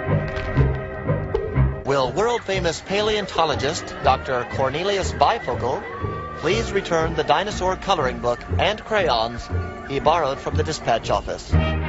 Will world-famous paleontologist Dr. Cornelius Bifockel please return the dinosaur coloring book and crayons he borrowed from the dispatch office?